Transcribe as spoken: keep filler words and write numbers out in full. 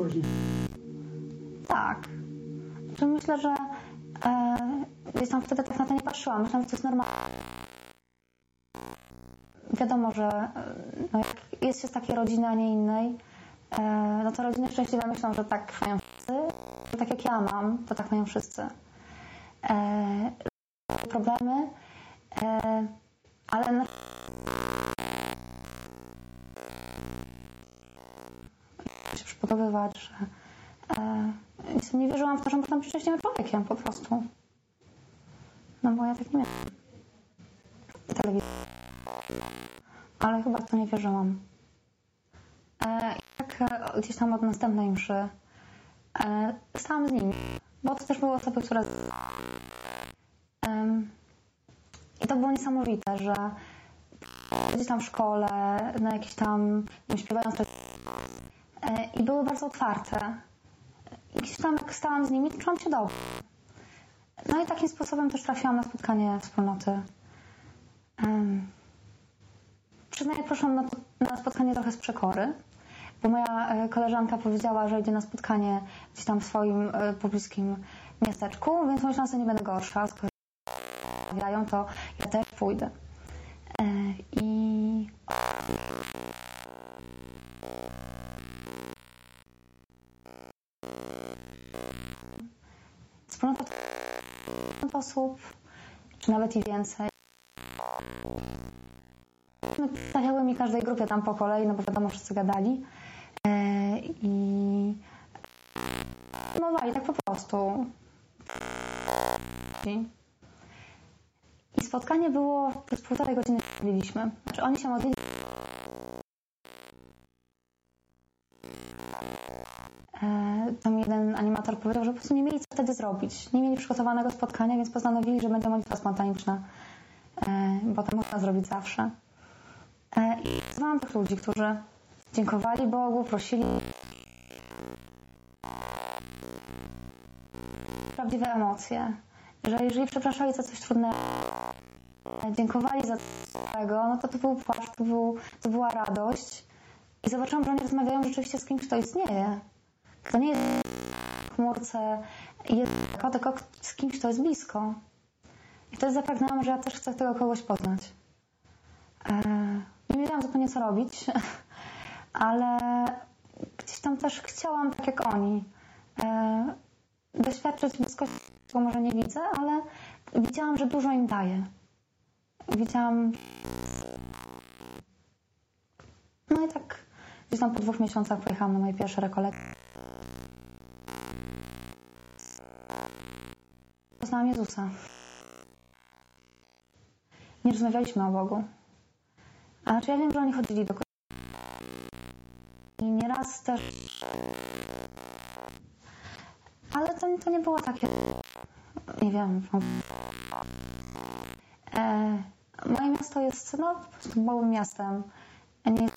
później. Tak. Znaczy myślę, że e, gdzieś tam wtedy tak na to nie patrzyłam. Myślałam, że to jest normalne. Wiadomo, że no, jak jest się z takiej rodziny, a nie innej, e, no to rodziny szczęśliwe myślą, że tak mają wszyscy. Że tak jak ja mam, to tak mają wszyscy. E, problemy, e, ale na... się przygotowywać, że e, nie wierzyłam w to, że można być szczęśliwym człowiekiem po prostu. No bo ja tak nie miałam. Telewizji. Ale chyba w to nie wierzyłam. E, jak e, gdzieś tam od następnej mszy e, stałam z nimi, bo to też były osoby, które e, i to było niesamowite, że gdzieś tam w szkole, na jakieś tam, nie wiem, śpiewając e, i były bardzo otwarte. I gdzieś tam jak stałam z nimi, to czułam się dobrze. No i takim sposobem też trafiłam na spotkanie wspólnoty. Um, przyznaję, poszłam na, na spotkanie trochę z przekory, bo moja e, koleżanka powiedziała, że idzie na spotkanie gdzieś tam w swoim e, pobliskim miasteczku, więc myślałam, że nie będę gorsza, skoro stawiają, to ja też pójdę. E, I wspólnota osób, czy nawet i więcej. Stawiały mi każdej grupie tam po kolei, no bo wiadomo, wszyscy gadali. E, I mowali tak po prostu. I spotkanie było, przez półtorej godziny się modliliśmy. Znaczy oni się modlili. E, tam jeden animator powiedział, że po prostu nie mieli co wtedy zrobić. Nie mieli przygotowanego spotkania, więc postanowili, że będzie modlitwa spontaniczna. E, bo to można zrobić zawsze. E, I poznałam tych ludzi, którzy dziękowali Bogu, prosili prawdziwe emocje. Że jeżeli przepraszali za coś trudnego, dziękowali za coś, no to to był płacz, to, był, to była radość. I zobaczyłam, że oni rozmawiają rzeczywiście z kimś, kto istnieje. To nie jest w chmurce, jest tylko z kimś, kto jest blisko. I wtedy zapragnęłam, że ja też chcę tego kogoś poznać. Nie wiedziałam zupełnie, co robić, ale gdzieś tam też chciałam, tak jak oni, doświadczyć bliskości, bo może nie widzę, ale widziałam, że dużo im daje. Widziałam... No i tak gdzieś tam po dwóch miesiącach pojechałam na moje pierwsze rekolekcje. Poznałam Jezusa. Nie rozmawialiśmy o Bogu. A znaczy ja wiem, że oni chodzili do kościoła. I nieraz też... Ale to, to nie było takie... Nie wiem. E, moje miasto jest no, po prostu małym miastem. Nie jest